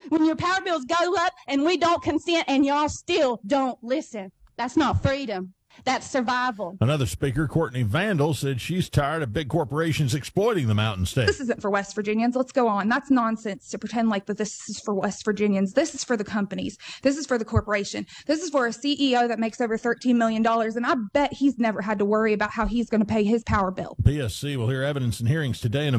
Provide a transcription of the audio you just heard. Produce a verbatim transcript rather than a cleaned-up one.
when your power bills go up and we don't consent and y'all still don't listen. That's not freedom. That's survival. Another speaker, Courtney Vandal, said she's tired of big corporations exploiting the Mountain State. This isn't for West Virginians. Let's go on. That's nonsense to pretend like that this is for West Virginians. This is for the companies. This is for the corporation. This is for a C E O that makes over thirteen million dollars, and I bet he's never had to worry about how he's going to pay his power bill. P S C will hear evidence in hearings today in a